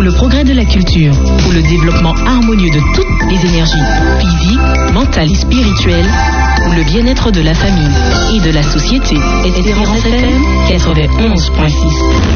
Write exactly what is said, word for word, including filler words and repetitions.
le progrès de la culture, pour le développement harmonieux de toutes les énergies, physiques, mentales et spirituelles, pour le bien-être de la famille et de la société. Espérance F M quatre-vingt-onze point six.